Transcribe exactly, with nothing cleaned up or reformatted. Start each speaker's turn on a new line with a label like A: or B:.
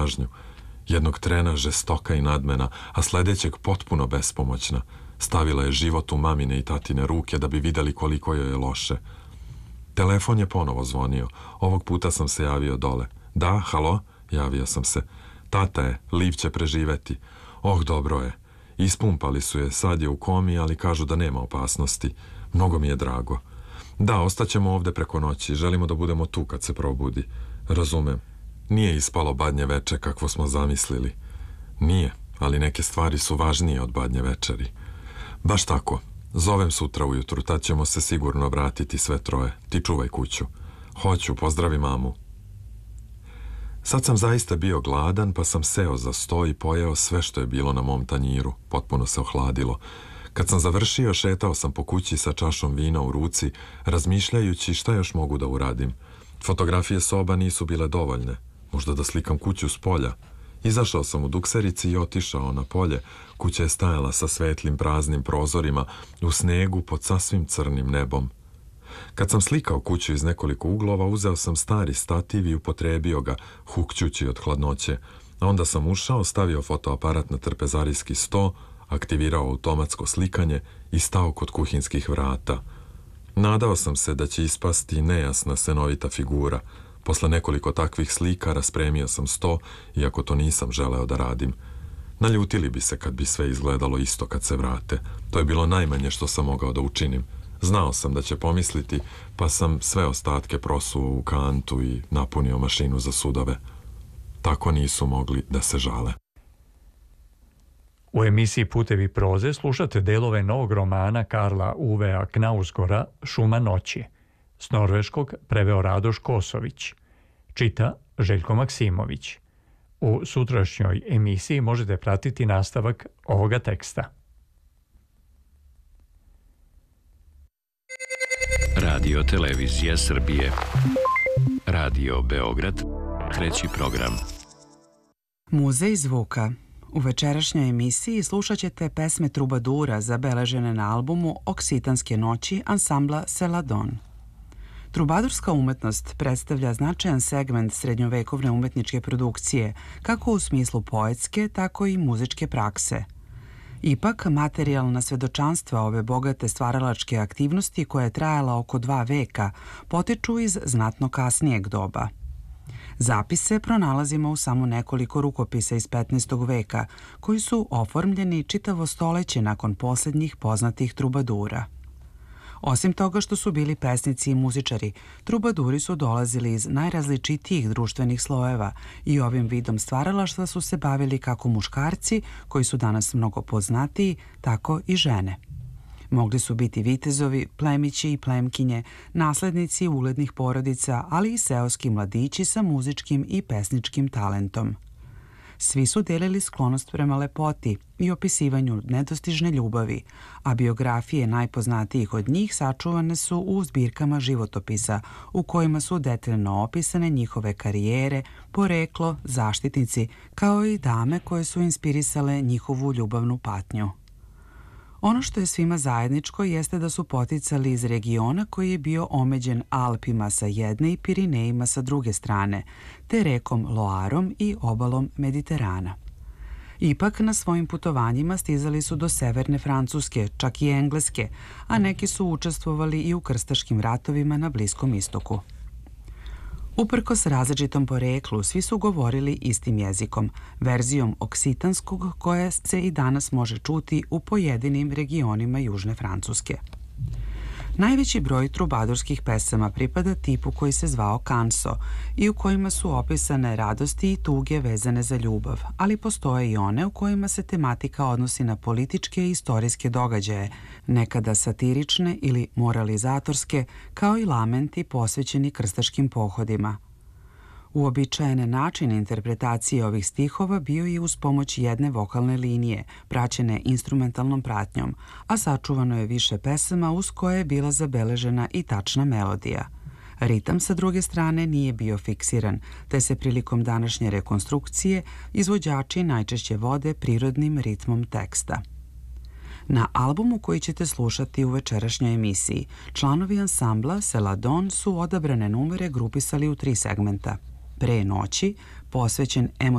A: pažnju. Jednog trena žestoka i nadmena, a sledećeg potpuno bespomoćna. Stavila je život u mamine i tatine ruke da bi videli koliko joj je loše. Telefon je ponovo zvonio. Ovog puta sam se javio dole. Da, halo? Javio sam se. Tata je, Liv će preživeti. Oh, dobro je. Ispumpali su je, sad je u komi, ali kažu da nema opasnosti. Mnogo mi je drago. Da, ostaćemo ovde preko noći. Želimo da budemo tu kad se probudi. Razumem. Nije ispalo badnje veče kakvo smo zamislili. Nije, ali neke stvari su važnije od badnje večeri. Baš tako. Zovem sutra ujutru, tad ćemo se sigurno vratiti sve troje. Ti čuvaj kuću. Hoću, pozdravi mamu. Sad sam zaista bio gladan, pa sam seo za sto i pojeo sve što je bilo na mom tanjiru. Potpuno se ohladilo. Kad sam završio, šetao sam po kući sa čašom vina u ruci, razmišljajući šta još mogu da uradim. Fotografije soba nisu bile dovoljne. Možda da slikam kuću s polja. Izašao sam u dukserici i otišao na polje. Kuća je stajala sa svetlim praznim prozorima u snegu pod sasvim crnim nebom. Kad sam slikao kuću iz nekoliko uglova, uzeo sam stari stativ i upotrebio ga, hukćući od hladnoće. A onda sam ušao, stavio fotoaparat na trpezarijski sto, aktivirao automatsko slikanje i stao kod kuhinskih vrata. Nadao sam se da će ispasti nejasna senovita figura. Posle nekoliko takvih slika raspremio sam sto, iako to nisam želeo da radim. Naljutili bi se kad bi sve izgledalo isto kad se vrate. To je bilo najmanje što sam mogao da učinim. Znao sam da će pomisliti, pa sam sve ostatke prosuo u kantu i napunio mašinu za sudove. Tako nisu mogli da se žale.
B: U emisiji Putevi proze slušate delove novog romana Karla Uvea Knausgårda Šuma noći. S norveškog preveo Radoš Kosović. Čita Željko Maksimović. U sutrašnjoj emisiji možete pratiti nastavak ovoga teksta.
C: Radio Televizija Srbije. Radio Beograd. Treći program.
D: Muzej zvuka. U večerašnjoj emisiji slušat ćete pesme trubadura zabeležene na albumu Oksitanske noći ansambla Celadon. Trubadurska umetnost predstavlja značajan segment srednjovekovne umetničke produkcije, kako u smislu poetske, tako i muzičke prakse. Ipak, materijalna svedočanstva ove bogate stvaralačke aktivnosti, koja je trajala oko dva veka, potiču iz znatno kasnijeg doba. Zapise pronalazimo u samo nekoliko rukopisa iz petnaestog veka, koji su oformljeni čitavo stoleće nakon posljednjih poznatih trubadura. Osim toga što su bili pesnici i muzičari, trubaduri su dolazili iz najrazličitijih društvenih slojeva i ovim vidom stvaralaštva su se bavili kako muškarci, koji su danas mnogo poznatiji, tako i žene. Mogli su biti vitezovi, plemići i plemkinje, naslednici uglednih porodica, ali i seoski mladići sa muzičkim i pesničkim talentom. Svi su delili sklonost prema lepoti i opisivanju nedostižne ljubavi, a biografije najpoznatijih od njih sačuvane su u zbirkama životopisa u kojima su detaljno opisane njihove karijere, poreklo, zaštitnici, kao i dame koje su inspirisale njihovu ljubavnu patnju. Ono što je svima zajedničko jeste da su poticali iz regiona koji je bio omeđen Alpima sa jedne i Pirinejima sa druge strane, te rekom Loarom i obalom Mediterana. Ipak na svojim putovanjima stizali su do severne Francuske, čak i Engleske, a neki su učestvovali i u krstaškim ratovima na Bliskom istoku. Uprkos različitom poreklu, svi su govorili istim jezikom, verzijom oksitanskog koja se i danas može čuti u pojedinim regionima Južne Francuske. Najveći broj trubadurskih pesama pripada tipu koji se zvao kanso i u kojima su opisane radosti i tuge vezane za ljubav, ali postoje i one u kojima se tematika odnosi na političke i istorijske događaje, nekada satirične ili moralizatorske, kao i lamenti posvećeni krstaškim pohodima. Uobičajen način interpretacije ovih stihova bio je uz pomoć jedne vokalne linije, praćene instrumentalnom pratnjom, a sačuvano je više pesama uz koje je bila zabeležena i tačna melodija. Ritam sa druge strane nije bio fiksiran, te se prilikom današnje rekonstrukcije izvođači najčešće vode prirodnim ritmom teksta. Na albumu koji ćete slušati u večerašnjoj emisiji, članovi ansambla Celadon su odabrane numere grupisali u tri segmenta. Pre noći, posvećen emotivnosti